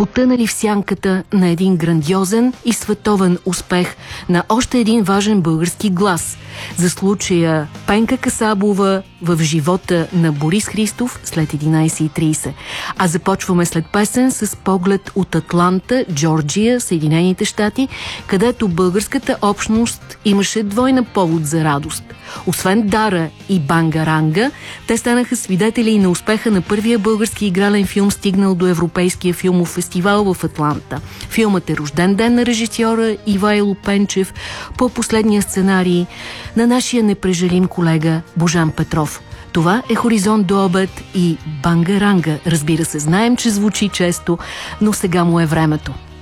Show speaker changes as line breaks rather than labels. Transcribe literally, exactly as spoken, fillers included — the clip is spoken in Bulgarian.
потънали в сянката на един грандиозен и световен успех на още един важен български глас за случая Пенка Касабова в живота на Борис Христов след единайсет и трийсет. А започваме след песен с поглед от Атланта, Джорджия, Съединените щати, където българската общност имаше двойна повод за радост. Освен Дара и Бангаранга, те станаха свидетели и на успеха на първия български игрален филм, стигнал до Европейския филмов фестивал в Атланта. Филмът е рожден ден на режисьора Ивайло Пенчев по последния сценарий на нашия непрежалим колега Божан Петров. Това е Хоризонт до обед и Бангаранга. Разбира се, знаем, че звучи често, но сега му е времето.